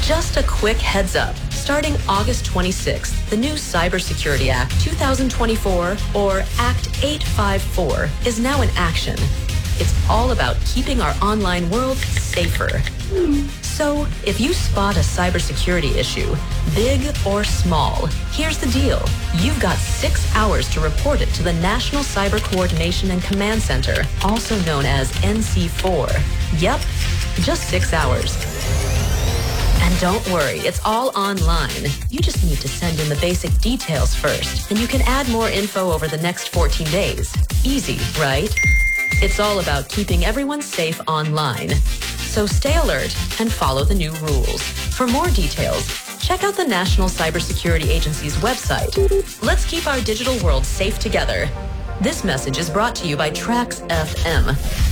Just a quick heads up. Starting August 26th, the new Cybersecurity Act 2024, or Act 854, is now in action. It's all about keeping our online world safer. So, if you spot a cybersecurity issue, big or small, here's the deal. You've got 6 hours to report it to the National Cyber Coordination and Command Center, also known as NC4. Yep, just 6 hours. And don't worry, it's all online. You just need to send in the basic details first, and you can add more info over the next 14 days. Easy, right? It's all about keeping everyone safe online. So stay alert and follow the new rules. For more details, check out the National Cybersecurity Agency's website. Let's keep our digital world safe together. This message is brought to you by Trax FM.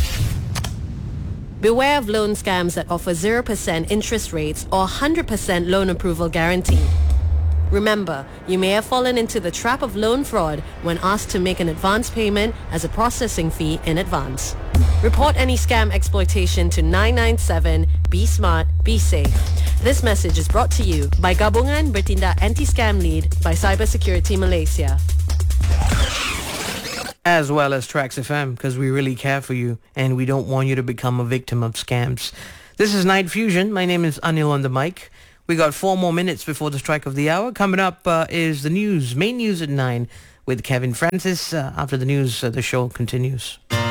Beware of loan scams that offer 0% interest rates or 100% loan approval guarantee. Remember, you may have fallen into the trap of loan fraud when asked to make an advance payment as a processing fee in advance. Report any scam exploitation to 997. Be smart, be safe. This message is brought to you by Gabungan Bertindak Anti-Scam Lead by Cybersecurity Malaysia. As well as Trax FM, because we really care for you and we don't want you to become a victim of scams. This is Night Fusion. My name is Anil on the mic. We got 4 more minutes before the strike of the hour. Coming up is the news, main news at 9 with Kevin Francis. After the news, the show continues.